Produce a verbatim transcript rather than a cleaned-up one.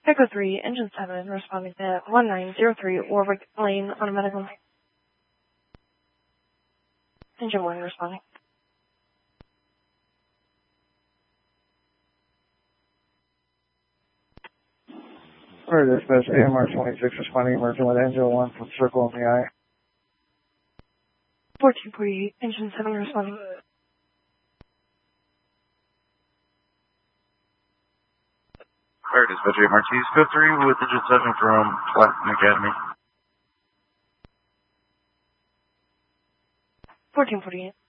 Echo three, Engine seven, responding to one nine zero three Warwick Lane on a medical. Engine one responding. For dispatch, A M R twenty-six responding, emerging with Engine one from Circle in the eye. fourteen forty-eight, Engine seven responding. Fire dispatch, A M R T, Scope three with Engine seven from Platinum Academy. fourteen forty-eight.